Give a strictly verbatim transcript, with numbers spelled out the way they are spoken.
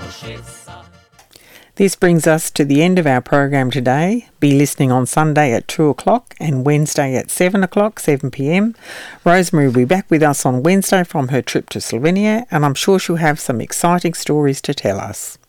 This brings us to the end of our program today. Be listening on Sunday at two o'clock and Wednesday at seven o'clock, seven p.m. Rosemary will be back with us on Wednesday from her trip to Slovenia, and I'm sure she'll have some exciting stories to tell us.